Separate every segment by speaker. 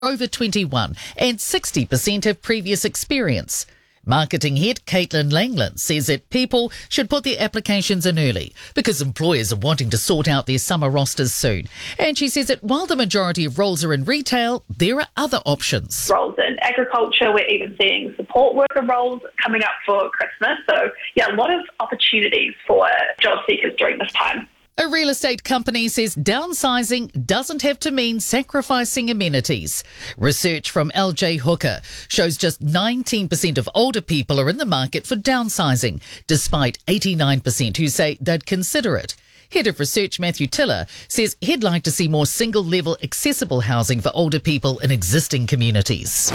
Speaker 1: over 21 and 60% have previous experience. Marketing head Caitlin Langland says that people should put their applications in early because employers are wanting to sort out their summer rosters soon. And she says that while the majority of roles are in retail, there are other options.
Speaker 2: Roles in agriculture, we're even seeing support worker roles coming up for Christmas. So, a lot of opportunities for job seekers during this time.
Speaker 1: A real estate company says downsizing doesn't have to mean sacrificing amenities. Research from LJ Hooker shows just 19% of older people are in the market for downsizing, despite 89% who say they'd consider it. Head of Research Matthew Tiller says he'd like to see more single-level accessible housing for older people in existing communities.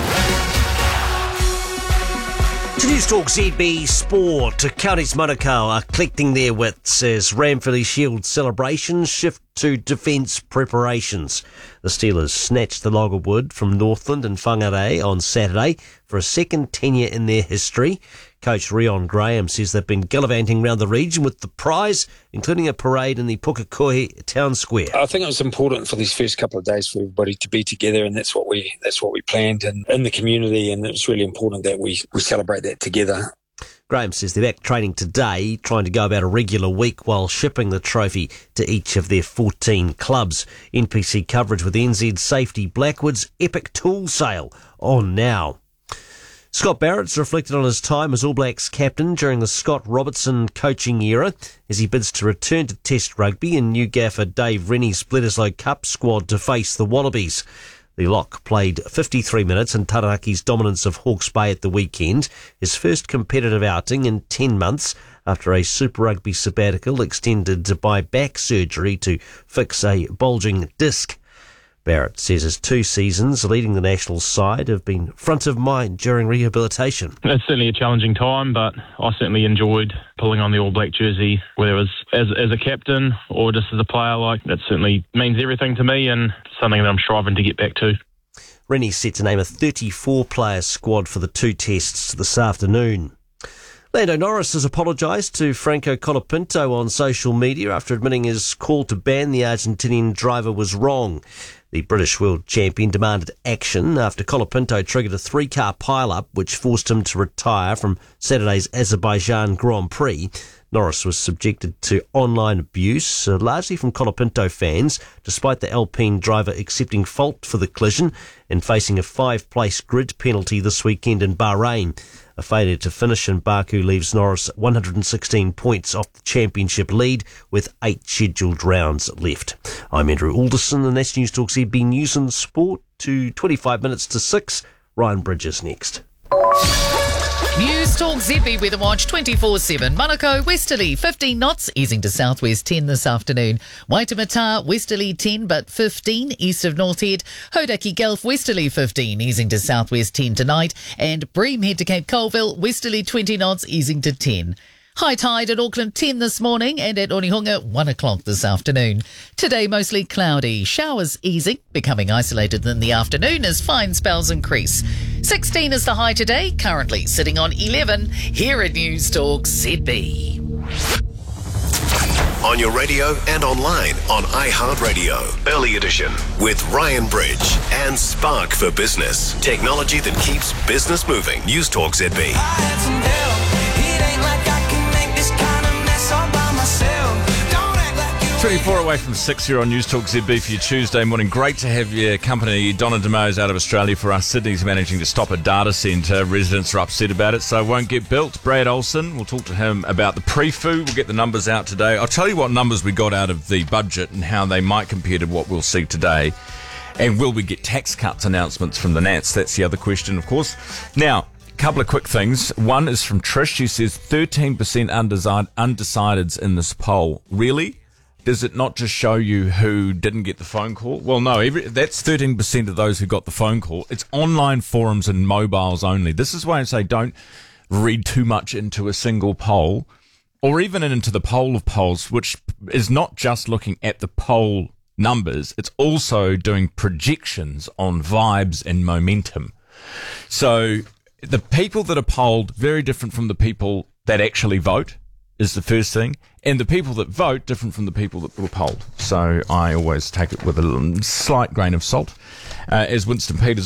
Speaker 3: To Newstalk ZB Sport, Counties Manukau are collecting their wits as Ranfurly Shield celebrations shift to defence preparations. The Steelers snatched the log of wood from Northland and Whangarei on Saturday for a second tenure in their history. Coach Rion Graham says they've been gallivanting around the region with the prize, including a parade in the Pukekohe town square.
Speaker 4: I think it was important for these first couple of days for everybody to be together, and that's what we planned in the community, and it's really important that we celebrate that together.
Speaker 3: Graham says they're back training today, trying to go about a regular week while shipping the trophy to each of their 14 clubs. NPC coverage with NZ Safety Blackwood's epic tool sale on now. Scott Barrett's reflected on his time as All Blacks captain during the Scott Robertson coaching era as he bids to return to Test rugby in new gaffer Dave Rennie's Bledisloe Cup squad to face the Wallabies. The lock played 53 minutes in Taraki's dominance of Hawke's Bay at the weekend, his first competitive outing in 10 months after a Super Rugby sabbatical extended by back surgery to fix a bulging disc. Barrett says his 2 seasons leading the national side have been front of mind during rehabilitation.
Speaker 5: It's certainly a challenging time, but I certainly enjoyed pulling on the All Black jersey, whether it was as a captain or just as a player. That certainly means everything to me and something that I'm striving to get back to.
Speaker 3: Rennie's set to name a 34-player squad for the 2 tests this afternoon. Lando Norris has apologised to Franco Colapinto on social media after admitting his call to ban the Argentinian driver was wrong. The British world champion demanded action after Colapinto triggered a 3-car pile-up which forced him to retire from Saturday's Azerbaijan Grand Prix. Norris was subjected to online abuse, largely from Colapinto fans, despite the Alpine driver accepting fault for the collision and facing a 5-place grid penalty this weekend in Bahrain. A failure to finish in Baku leaves Norris 116 points off the championship lead with 8 scheduled rounds left. I'm Andrew Alderson, and that's Newstalk ZB News and Sport to 25 minutes to 6. Ryan Bridges next.
Speaker 1: Newstalk ZB Weather Watch 24/7. Manukau, westerly 15 knots, easing to southwest 10 this afternoon. Waitemata, westerly 10 but 15 east of North Head. Hodaki Gulf, westerly 15, easing to southwest 10 tonight. And Bream Head to Cape Colville, westerly 20 knots, easing to 10. High tide at Auckland 10 this morning and at Onehunga 1 o'clock this afternoon. Today mostly cloudy, showers easing, becoming isolated in the afternoon as fine spells increase. 16 is the high today, currently sitting on 11 here at Newstalk ZB.
Speaker 6: On your radio and online on iHeartRadio. Early edition with Ryan Bridge and Spark for Business. Technology that keeps business moving. Newstalk ZB.
Speaker 7: 24 away from 6 here on Newstalk ZB for your Tuesday morning. Great to have your company. Donna DeMo's out of Australia for us. Sydney's managing to stop a data centre. Residents are upset about it, so it won't get built. Brad Olsen, we'll talk to him about the pre-foo. We'll get the numbers out today. I'll tell you what numbers we got out of the budget and how they might compare to what we'll see today. And will we get tax cuts announcements from the Nats? That's the other question, of course. Now, a couple of quick things. One is from Trish. She says 13% undecideds in this poll. Really? Does it not just show you who didn't get the phone call? Well, no, that's 13% of those who got the phone call. It's online forums and mobiles only. This is why I say don't read too much into a single poll or even into the poll of polls, which is not just looking at the poll numbers. It's also doing projections on vibes and momentum. So the people that are polled, very different from the people that actually vote, is the first thing. And the people that vote different from the people that were polled. So I always take it with a slight grain of salt. As Winston Peters